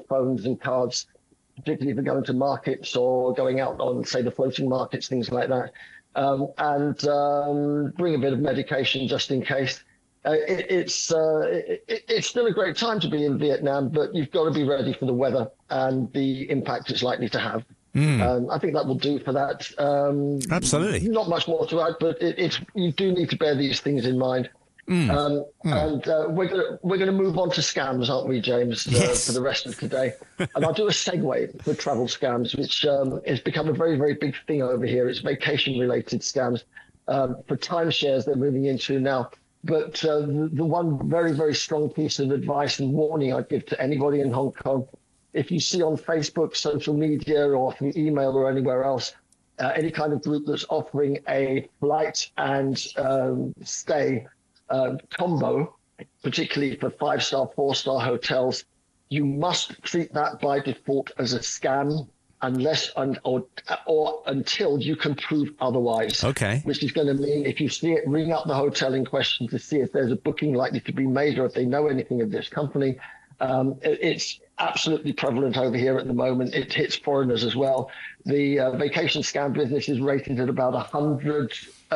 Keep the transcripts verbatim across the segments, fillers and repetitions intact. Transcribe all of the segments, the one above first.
phones and cards, particularly if you're going to markets or going out on, say, the floating markets, things like that. Um, and um, bring a bit of medication just in case. Uh, it, it's uh, it, it's still a great time to be in Vietnam, but you've got to be ready for the weather and the impact it's likely to have. Mm. Um, I think that will do for that. Um, Absolutely. Not much more to add, but it, it's you do need to bear these things in mind. Mm. Um, mm. And uh, we're gonna we're gonna move on to scams, aren't we, James? Uh, yes. For the rest of today, and I'll do a segue for travel scams, which um, has become a very very big thing over here. It's vacation related scams um, for timeshares they're moving into now. But uh, the, the one very very strong piece of advice and warning I'd give to anybody in Hong Kong, if you see on Facebook, social media, or through email or anywhere else, uh, any kind of group that's offering a flight and um, stay Uh, combo, particularly for five-star, four-star hotels, you must treat that by default as a scam unless and or, or until you can prove otherwise. Okay. Which is going to mean if you see it, ring up the hotel in question to see if there's a booking likely to be made or if they know anything of this company. Um, it, it's absolutely prevalent over here at the moment. It hits foreigners as well. The uh, vacation scam business is rated at about a hundred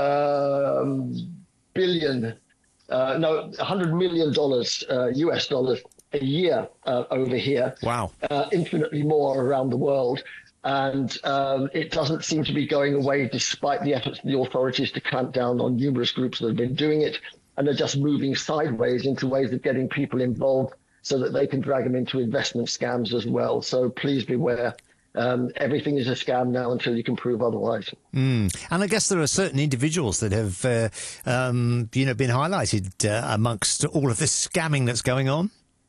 um, billion. Uh, no, one hundred million dollars uh, U S dollars a year uh, over here. Wow. Uh, infinitely more around the world. And um, it doesn't seem to be going away despite the efforts of the authorities to clamp down on numerous groups that have been doing it. And they're just moving sideways into ways of getting people involved so that they can drag them into investment scams as well. So please beware. Um, everything is a scam now until you can prove otherwise. Mm. And I guess there are certain individuals that have, uh, um, you know, been highlighted uh, amongst all of this scamming that's going on.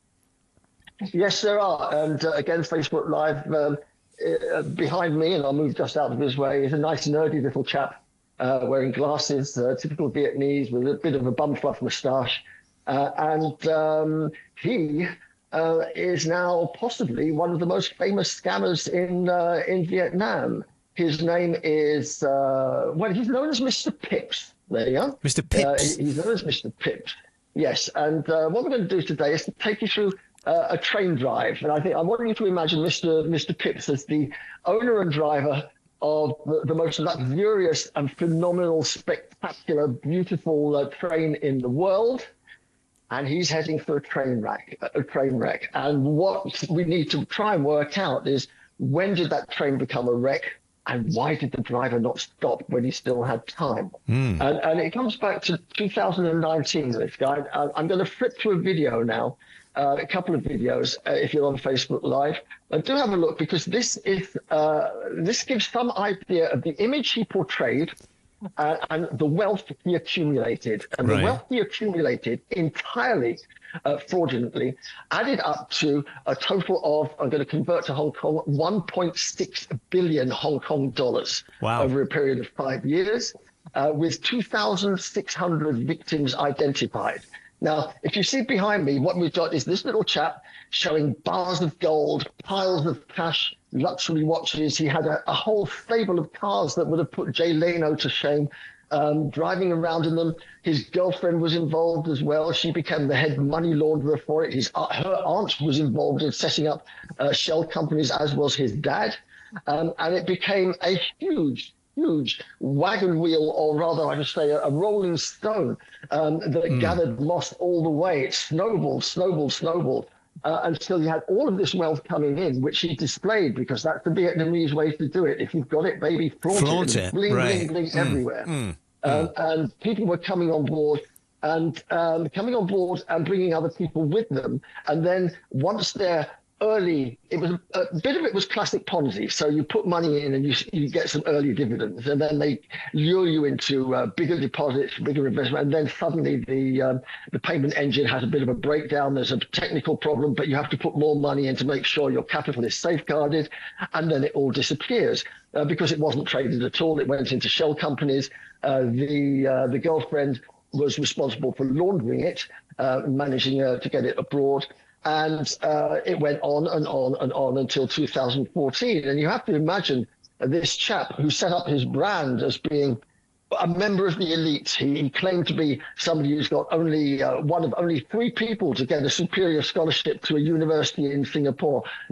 Yes, there are. And uh, again, Facebook Live um, uh, behind me, and I'll move just out of his way, is a nice nerdy little chap uh, wearing glasses, uh, typical Vietnamese with a bit of a bum fluff moustache. Uh, and um, he... Uh, is now possibly one of the most famous scammers in uh, in Vietnam. His name is, uh, well, he's known as Mister Pips. There you go. Mister Pips. Uh, he's known as Mister Pips. Yes, and uh, what we're going to do today is to take you through uh, a train drive. And I think I want you to imagine Mister Mister Pips as the owner and driver of the, the most luxurious and phenomenal, spectacular, beautiful uh, train in the world. And he's heading for a train wreck, a train wreck. And what we need to try and work out is when did that train become a wreck and why did the driver not stop when he still had time? Mm. And, and it comes back to two thousand nineteen, this guy. I'm going to flip to a video now, uh, a couple of videos, uh, if you're on Facebook Live. And do have a look because this is uh, this gives some idea of the image he portrayed Uh, and the wealth he accumulated. And right. the wealth he accumulated entirely uh, fraudulently added up to a total of, I'm going to convert to Hong Kong, one point six billion Hong Kong dollars wow. over a period of five years, uh, with two thousand six hundred victims identified. Now, if you see behind me, what we've got is this little chap showing bars of gold, piles of cash, luxury watches. He had a, a whole stable of cars that would have put Jay Leno to shame, um, driving around in them. His girlfriend was involved as well. She became the head money launderer for it. His, uh, her aunt was involved in setting up uh, shell companies, as was his dad. Um, and it became a huge huge wagon wheel, or rather I should say a, a rolling stone um, that mm. gathered moss all the way. It snowballed, snowballed, snowballed uh, until you had all of this wealth coming in, which he displayed because that's the Vietnamese way to do it. If you've got it, baby, flaunt, flaunt it. it. Bling, right. bling, bling mm. everywhere. Mm. Um, mm. And people were coming on board and um, coming on board and bringing other people with them. And then once they're early, it was a bit of it was classic Ponzi. So you put money in and you you get some early dividends, and then they lure you into uh, bigger deposits, bigger investment, and then suddenly the um, the payment engine has a bit of a breakdown. There's a technical problem, but you have to put more money in to make sure your capital is safeguarded, and then it all disappears uh, because it wasn't traded at all. It went into shell companies. Uh, the uh, the girlfriend was responsible for laundering it, uh, managing uh, to get it abroad. And uh, it went on and on and on until two thousand fourteen. And you have to imagine this chap who set up his brand as being a member of the elite. He, he claimed to be somebody who's got only uh, one of only three people to get a superior scholarship to a university in Singapore.